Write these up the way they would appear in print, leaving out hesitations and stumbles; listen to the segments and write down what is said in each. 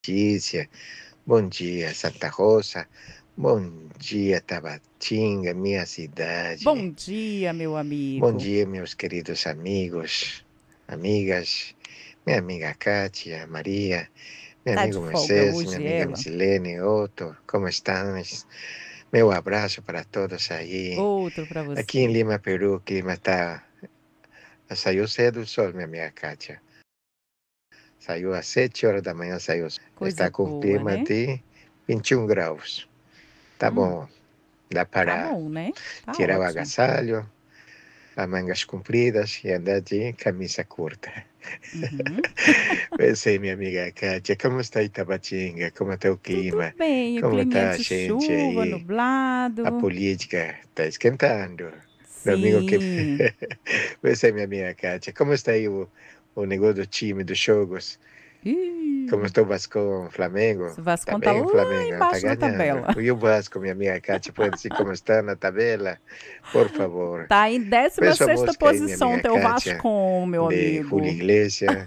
Letícia, bom dia, Santa Rosa, bom dia, Tabatinga, minha cidade. Bom dia, meu Bom amigo. dia, meus queridos amigos, amigas, minha amiga Kátia, Maria, meu Tá de amigo folga Moisés, minha hoje, amiga ela? Misilene, Otto, como estamos? Meu abraço para todos aí. Outro para Aqui em você. Lima, Peru, o clima está. Saiu cedo o sol, minha amiga Kátia. Saiu às 7 horas da manhã, saiu. Coisa Está com boa, clima né? de 21 graus. Tá Hum, bom, dá tá para bom, né? Tá tirar o ótimo. agasalho, as mangas compridas e andar de camisa curta. Uhum. Pois é, minha amiga Kátia, como está Itabatinga? Como está o Tudo clima? bem, o Como climinha está a de gente chuva, aí? A nublado. política está esquentando. Domingo que. Sim. Pois é, minha amiga Kátia, como está aí o negócio do time, dos jogos? Como Ih, está o Vasco Flamengo? o Tá Vascão tá bem o lá Flamengo, tá embaixo na ganhando. tabela. E o Vasco, minha amiga Kátia, pode dizer como está na tabela? Por favor. Tá em décima Peço a sexta música aí, minha posição, amiga teu Kátia, Vascão, meu de Julio amigo. Iglesias.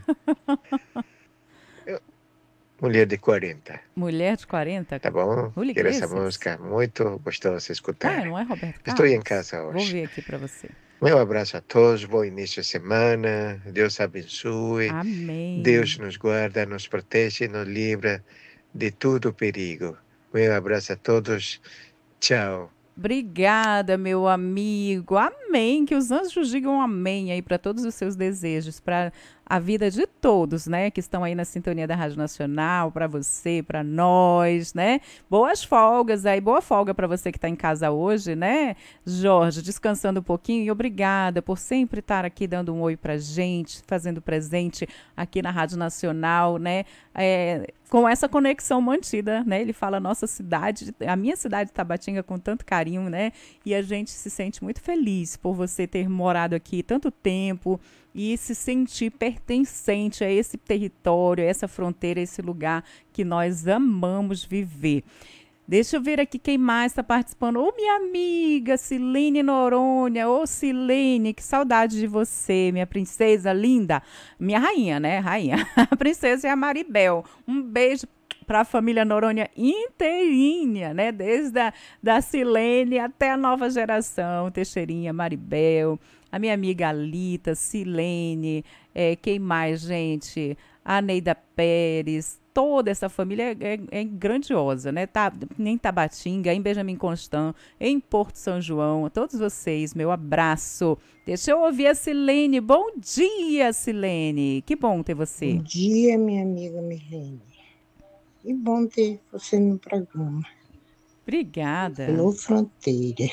Mulher de 40, Mulher de 40, tá bom? Julio Quero essa Iglesias. música muito gostosa de Ué, escutar. não é Roberto Estou em Carlos? casa Vou hoje. ver aqui para você. Meu abraço a todos, bom início de semana. Deus abençoe. Deus Amém. nos guarda, nos protege, nos livra de todo perigo. Meu abraço a todos. Tchau. Obrigada, meu amigo. Amém. Que os anjos digam amém aí para todos os seus desejos, para a vida de todos, né, que estão aí na sintonia da Rádio Nacional, para você, para nós, né? Boas folgas aí, boa folga para você que está em casa hoje, né? Jorge, descansando um pouquinho e obrigada por sempre estar aqui dando um oi pra gente, fazendo presente aqui na Rádio Nacional, né? Com essa conexão mantida, né? Ele fala nossa cidade, a minha cidade de Tabatinga com tanto carinho, né? E a gente se sente muito feliz por você ter morado aqui tanto tempo e se sentir pertencente a esse território, a essa fronteira, a esse lugar que nós amamos viver. Deixa eu ver aqui quem mais está participando. Ô, minha amiga Silene Noronha. Ô, Silene, que saudade de você, minha princesa linda. Minha rainha, né? Rainha. A princesa é a Maribel. Um beijo para a família Noronha inteirinha, né? Desde da Silene até a nova geração. Teixeirinha, Maribel, a minha amiga Alita, Silene, quem mais, gente? A Neida Pérez, toda essa família é grandiosa, né? Tá, em Tabatinga, em Benjamin Constant, em Porto São João, a todos vocês, meu abraço. Deixa eu ouvir a Silene. Bom dia, Silene. Que bom ter Bom você. dia, minha amiga Mirlene. Que bom ter você no programa. Obrigada. Alô, Fronteira.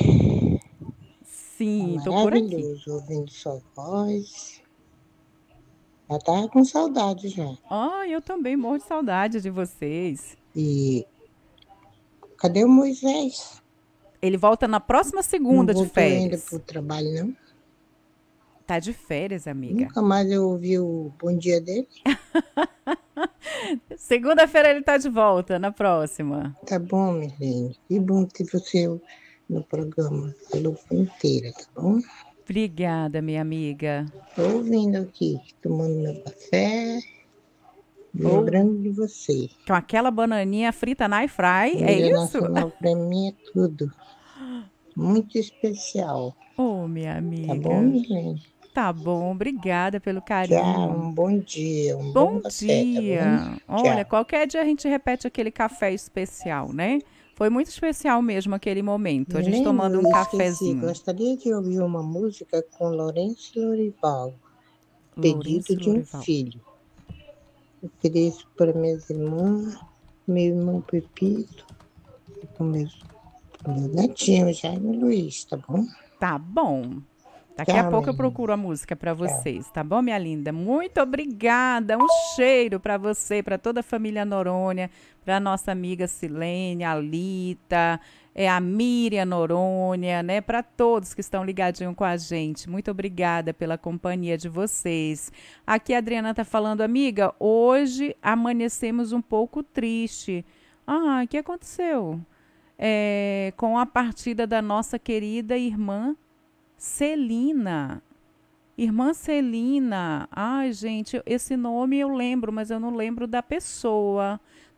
Tá Sim, tô por aqui. maravilhoso ouvindo sua voz. Já tava com saudade já. Ah, eu também morro de saudade de vocês. E cadê o Moisés? Ele volta na próxima Não segunda de voltou ainda pro férias. trabalho, não? Tá de férias, amiga. Nunca mais eu ouvi o bom dia dele. Segunda-feira ele tá de volta, na próxima. Tá bom, Mirlene. Que bom ter você no programa Alô, Fronteira, tá bom? Obrigada, minha amiga. Tô ouvindo aqui, tomando meu café, Ou lembrando de você. com aquela bananinha frita na air fry, é Família isso? Nacional para mim é tudo. Muito especial. Oh, minha Tá bom, amiga. Milene? Tá bom, obrigada pelo Tchau, carinho. um bom dia, um bom Bom café, tá bom? dia. Olha, Tchau. qualquer dia a gente repete aquele café especial, né? Foi muito especial mesmo aquele momento. A gente Milene, tomando eu um esqueci. cafezinho. Gostaria de ouvir uma música com Lourenço Lorival. Pedido Lourenço de um Lorival. filho. Ofereço para minhas irmãs, meu irmão Pepito, e para meu netinho, Jaime Luiz, tá bom? Tá bom. Daqui a Tchau, pouco eu Milene. procuro a música para Tchau. vocês, tá bom, minha linda? Muito obrigada. Um cheiro para você, para toda a família Noronha, para nossa amiga Silene, a Lita, a Miriam Noronha, né? Para todos que estão ligadinhos com a gente. Muito obrigada pela companhia de vocês. Aqui a Adriana tá falando, amiga, hoje amanhecemos um pouco triste. Ah, o que aconteceu? Com a partida da nossa querida irmã Celina. Irmã Celina. Ai, gente, esse nome eu lembro, mas eu não lembro da pessoa.